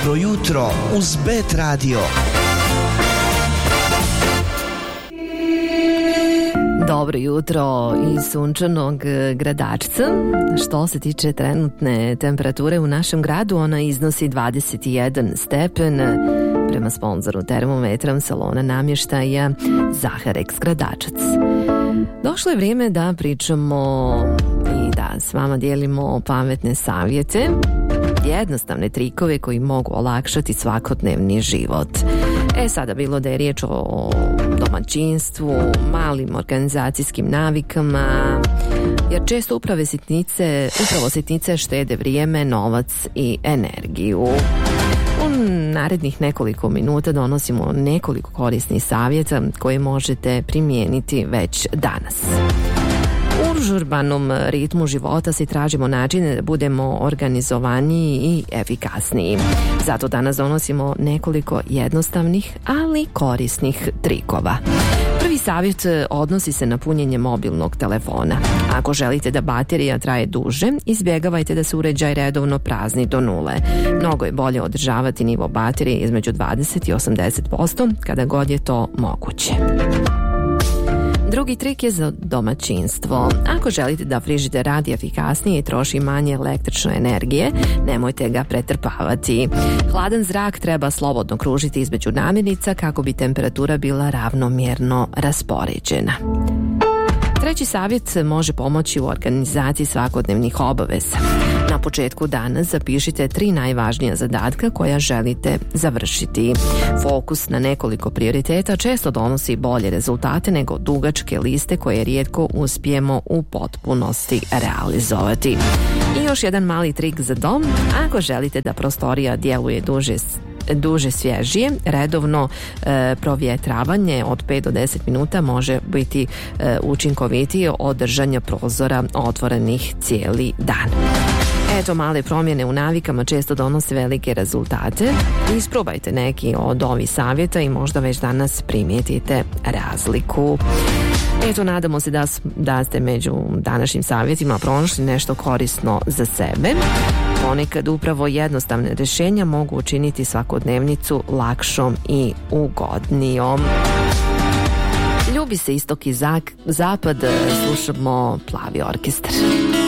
Dobro jutro uz Bet Radio. Dobro jutro iz sunčanog Gradačca. Što se tiče trenutne temperature u našem gradu, ona iznosi 21 stepen. Prema sponzoru termometrom salona namještaja Zaharex Gradačac. Došlo je vrijeme da pričamo i da s vama dijelimo pametne savjete, jednostavne trikove koji mogu olakšati svakodnevni život. Sada bilo da je riječ o domaćinstvu, malim organizacijskim navikama, jer često upravo sitnice štede vrijeme, novac i energiju. U narednih nekoliko minuta donosimo nekoliko korisnih savjeta koje možete primijeniti već danas. U užurbanom ritmu života si tražimo načine da budemo organizovaniji i efikasniji. Zato danas donosimo nekoliko jednostavnih, ali korisnih trikova. Prvi savjet odnosi se na punjenje mobilnog telefona. Ako želite da baterija traje duže, izbjegavajte da se uređaj redovno prazni do nule. Mnogo je bolje održavati nivo baterije između 20 i 80% kada god je to moguće. Drugi trik je za domaćinstvo. Ako želite da frižider radi efikasnije i troši manje električne energije, nemojte ga pretrpavati. Hladan zrak treba slobodno kružiti između namirnica kako bi temperatura bila ravnomjerno raspoređena. Treći savjet može pomoći u organizaciji svakodnevnih obaveza. Na početku dana zapišite 3 najvažnija zadatka koja želite završiti. Fokus na nekoliko prioriteta često donosi bolje rezultate nego dugačke liste koje rijetko uspijemo u potpunosti realizovati. I još jedan mali trik za dom. Ako želite da prostorija djeluje duže svježije, redovno provjetravanje od 5 do 10 minuta može biti učinkovitije od držanja prozora otvorenih cijeli dan. Eto, male promjene u navikama često donose velike rezultate. Isprobajte neki od ovih savjeta i možda već danas primijetite razliku. Eto, nadamo se da ste među današnjim savjetima pronašli nešto korisno za sebe. Ponekad upravo jednostavne rješenja mogu učiniti svakodnevnicu lakšom i ugodnijom. Ljubi se istok i zapad, slušamo Plavi orkestar.